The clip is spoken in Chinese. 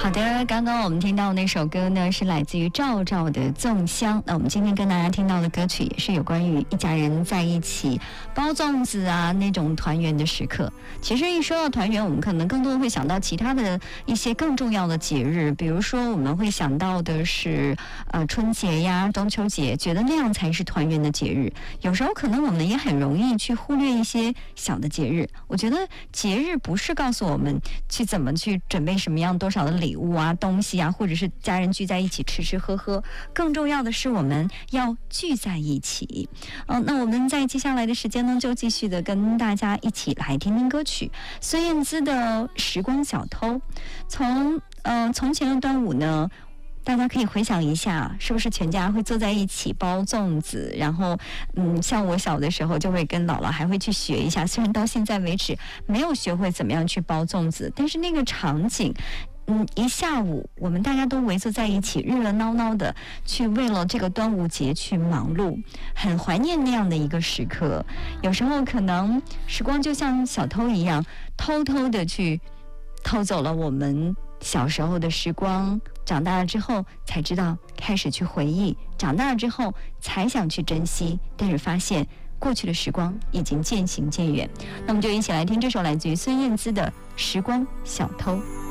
好的，刚刚我们听到那首歌呢，是来自于赵照的《粽香》。那我们今天跟大家听到的歌曲，也是有关于一家人在一起包粽子啊那种团圆的时刻。其实一说到团圆，我们可能更多会想到其他的一些更重要的节日，比如说我们会想到的是春节呀、中秋节，觉得那样才是团圆的节日。有时候可能我们也很容易去忽略一些小的节日。我觉得节日不是告诉我们去怎么去准备什么样多少的礼物啊、东西啊，或者是家人聚在一起吃吃喝喝，更重要的是我们要聚在一起。那我们在接下来的时间呢，就继续的跟大家一起来听听歌曲。孙燕姿的《时光小偷》。从前的端午呢，大家可以回想一下，是不是全家会坐在一起包粽子？然后，像我小的时候就会跟姥姥还会去学一下，虽然到现在为止没有学会怎么样去包粽子，但是那个场景。一下午我们大家都围坐在一起，热热闹闹的去为了这个端午节去忙碌，很怀念那样的一个时刻。有时候可能时光就像小偷一样，偷偷的去偷走了我们小时候的时光，长大了之后才知道开始去回忆，长大了之后才想去珍惜，但是发现过去的时光已经渐行渐远。那我们就一起来听这首来自于孙燕姿的《时光小偷》。